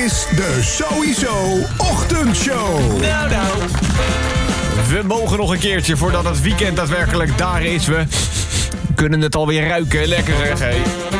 is de Sowieso Ochtendshow. Nou. We mogen nog een keertje voordat het weekend daadwerkelijk daar is. We kunnen het alweer ruiken. Lekker zeg, hé.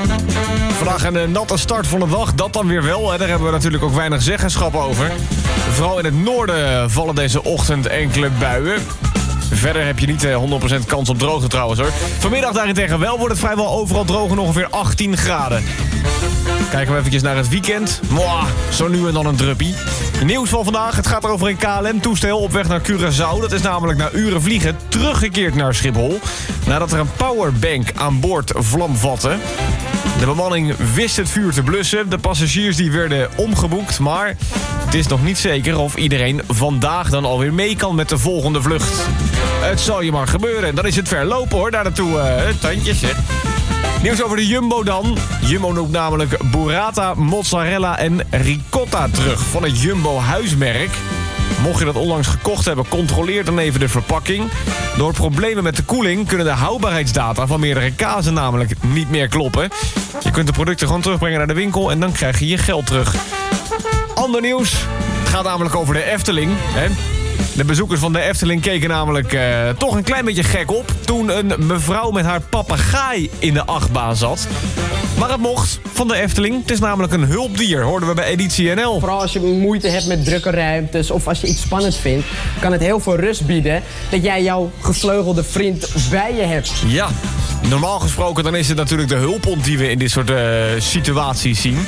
Vandaag een natte start van de dag. Dat dan weer wel. Hè. Daar hebben we natuurlijk ook weinig zeggenschap over. Vooral in het noorden vallen deze ochtend enkele buien. Verder heb je niet 100% kans op droogte trouwens hoor. Vanmiddag daarentegen wel wordt het vrijwel overal droog en ongeveer 18 graden. Kijken we eventjes naar het weekend. Mwah, zo nu en dan een druppie. Nieuws van vandaag, het gaat over een KLM-toestel op weg naar Curaçao. Dat is namelijk na uren vliegen teruggekeerd naar Schiphol. Nadat er een powerbank aan boord vlam vatte. De bemanning wist het vuur te blussen. De passagiers die werden omgeboekt. Maar het is nog niet zeker of iedereen vandaag dan alweer mee kan met de volgende vlucht. Het zal je maar gebeuren. En dan is het ver lopen hoor, daar naartoe. Tandjes hè. Nieuws over de Jumbo dan. Jumbo noemt namelijk burrata, mozzarella en ricotta terug van het Jumbo huismerk. Mocht je dat onlangs gekocht hebben, controleer dan even de verpakking. Door problemen met de koeling kunnen de houdbaarheidsdata van meerdere kazen namelijk niet meer kloppen. Je kunt de producten gewoon terugbrengen naar de winkel en dan krijg je je geld terug. Ander nieuws. Het gaat namelijk over de Efteling. Hè? De bezoekers van de Efteling keken namelijk toch een klein beetje gek op toen een mevrouw met haar papegaai in de achtbaan zat. Maar het mocht van de Efteling. Het is namelijk een hulpdier, hoorden we bij Editie NL. Vooral als je moeite hebt met drukke ruimtes of als je iets spannends vindt, kan het heel veel rust bieden dat jij jouw gevleugelde vriend bij je hebt. Ja, normaal gesproken dan is het natuurlijk de hulphond die we in dit soort situaties zien.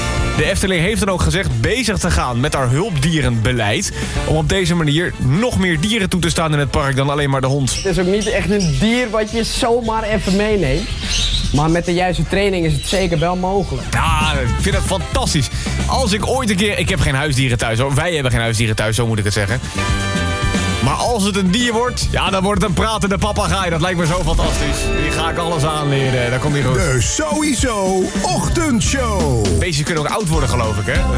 De Efteling heeft dan ook gezegd bezig te gaan met haar hulpdierenbeleid. Om op deze manier nog meer dieren toe te staan in het park dan alleen maar de hond. Het is ook niet echt een dier wat je zomaar even meeneemt. Maar met de juiste training is het zeker wel mogelijk. Ja, ik vind het fantastisch. Als ik ooit een keer... Ik heb geen huisdieren thuis hoor. Wij hebben geen huisdieren thuis, zo moet ik het zeggen. Maar als het een dier wordt, ja, dan wordt het een pratende papegaai. Dat lijkt me zo fantastisch. Die ga ik alles aanleren. Dat komt niet goed. De Sowieso Ochtendshow. Beestjes kunnen ook oud worden, geloof ik, hè?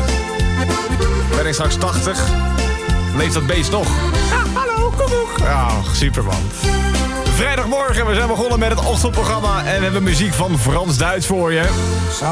Ben ik straks 80? Leeft dat beest nog? Ja, hallo, kom ook. Ja, super man. Vrijdagmorgen, we zijn begonnen met het ochtendprogramma en we hebben muziek van Frans Duits voor je.